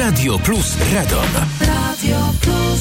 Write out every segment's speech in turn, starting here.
Radio Plus Radom. Radio Plus.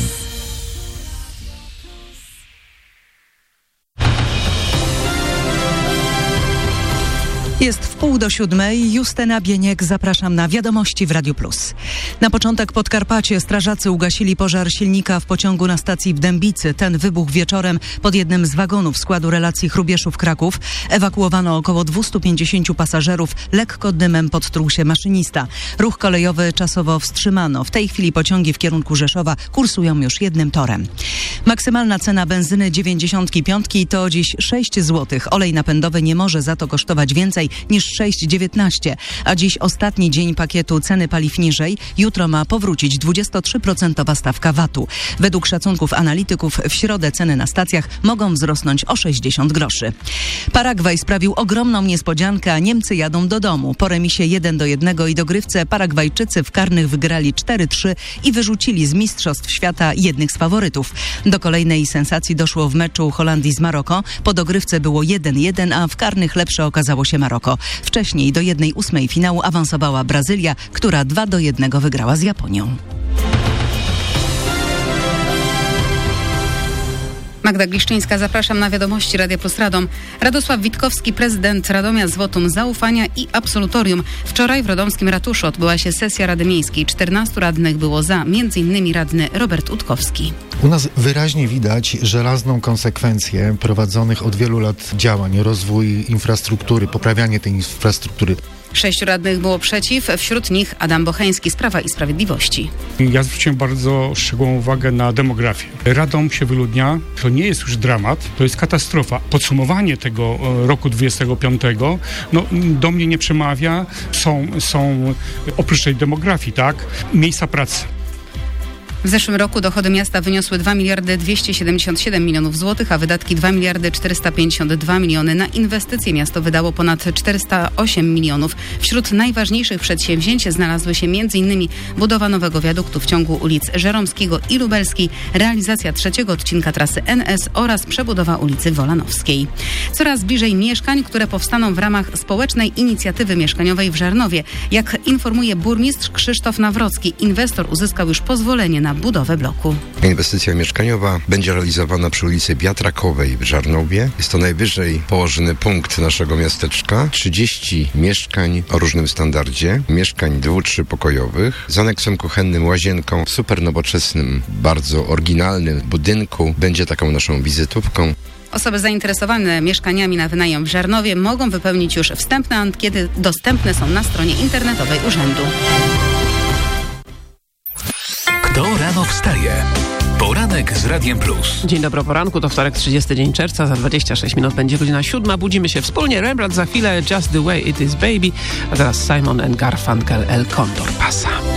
Jest 6:30. Justyna Bieniek, zapraszam na Wiadomości w Radiu Plus. Na początek Podkarpacie strażacy ugasili pożar silnika w pociągu na stacji w Dębicy. Ten wybuchł wieczorem pod jednym z wagonów składu relacji Chrubieszów-Kraków. Ewakuowano około 250 pasażerów. Lekko dymem podtruł się maszynista. Ruch kolejowy czasowo wstrzymano. W tej chwili pociągi w kierunku Rzeszowa kursują już jednym torem. Maksymalna cena benzyny 95 to dziś 6 zł. Olej napędowy nie może za to kosztować więcej niż 6,19, a dziś ostatni dzień pakietu ceny paliw niżej. Jutro ma powrócić 23% stawka VAT-u. Według szacunków analityków w środę ceny na stacjach mogą wzrosnąć o 60 groszy. Paragwaj sprawił ogromną niespodziankę, a Niemcy jadą do domu. Po remisie 1-1 i dogrywce Paragwajczycy w karnych wygrali 4-3 i wyrzucili z Mistrzostw Świata jednych z faworytów. Do kolejnej sensacji doszło w meczu Holandii z Maroko. Po dogrywce było 1-1, a w karnych lepsze okazało się Maroko. Wcześniej do 1/8 finału awansowała Brazylia, która 2-1 wygrała z Japonią. Magda Gliszczyńska, zapraszam na Wiadomości Radia Plus Radom. Radosław Witkowski, prezydent Radomia z wotum zaufania i absolutorium. Wczoraj w radomskim ratuszu odbyła się sesja Rady Miejskiej. 14 radnych było za, m.in. radny Robert Utkowski. U nas wyraźnie widać żelazną konsekwencję prowadzonych od wielu lat działań, rozwój infrastruktury, poprawianie tej infrastruktury. 6 radnych było przeciw, wśród nich Adam Bocheński z Prawa i Sprawiedliwości. Ja zwróciłem bardzo szczególną uwagę na demografię. Radom się wyludnia, to nie jest już dramat, to jest katastrofa. Podsumowanie tego roku 25 do mnie nie przemawia. Są oprócz tej demografii, miejsca pracy. W zeszłym roku dochody miasta wyniosły 2 277 milionów złotych, a wydatki 2 452 miliony. Na inwestycje miasto wydało ponad 408 milionów. Wśród najważniejszych przedsięwzięć znalazły się m.in. budowa nowego wiaduktu w ciągu ulic Żeromskiego i Lubelskiej, realizacja 3. odcinka trasy NS oraz przebudowa ulicy Wolanowskiej. Coraz bliżej mieszkań, które powstaną w ramach społecznej inicjatywy mieszkaniowej w Żarnowie. Jak informuje burmistrz Krzysztof Nawrocki, inwestor uzyskał już pozwolenie na budowę bloku. Inwestycja mieszkaniowa będzie realizowana przy ulicy Wiatrakowej w Żarnowie. Jest to najwyżej położony punkt naszego miasteczka. 30 mieszkań o różnym standardzie. Mieszkań 2-3-pokojowych z aneksem kuchennym, łazienką w super nowoczesnym, bardzo oryginalnym budynku. Będzie taką naszą wizytówką. Osoby zainteresowane mieszkaniami na wynajem w Żarnowie mogą wypełnić już wstępne ankiety. Dostępne są na stronie internetowej urzędu. Kto rano wstaje? Poranek z Radiem Plus. Dzień dobry, o poranku, to wtorek, 30 dzień czerwca, za 26 minut będzie godzina 7. Budzimy się wspólnie, Rembrandt za chwilę, Just the Way It Is Baby, a teraz Simon & Garfunkel, El Condor Pasa.